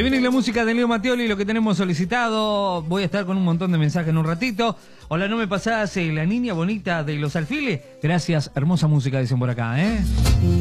Se viene la música de Leo Mattioli, lo que tenemos solicitado. Voy a estar con un montón de mensajes en un ratito. Hola, ¿no me pasás la niña bonita de los alfiles? Gracias, hermosa música, dicen por acá, ¿eh?